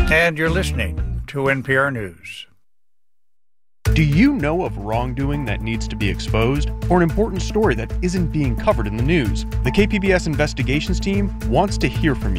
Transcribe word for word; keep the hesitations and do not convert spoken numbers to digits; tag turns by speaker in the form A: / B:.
A: And you're listening to N P R News.
B: Do you know of wrongdoing that needs to be exposed, or an important story that isn't being covered in the news? The K P B S investigations team wants to hear from you.